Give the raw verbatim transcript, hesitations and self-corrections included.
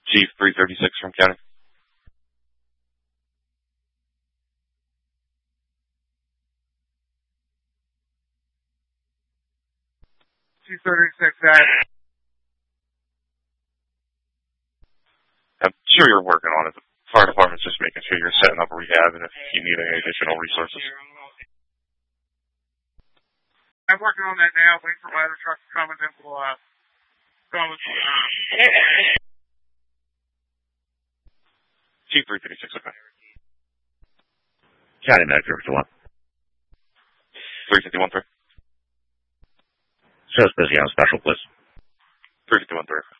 Chief three thirty-six from County. Chief thirty-six, that. I'm sure you're working on it. The fire department's just making sure you're setting up a rehab and if you need any additional resources. I'm working on that now, waiting for my other truck to come and then we'll, uh, go with, uh, Chief three thirty-six, okay. County Manager, what you want? three fifty-one, three. Shows busy on special, please. three fifty-one, three.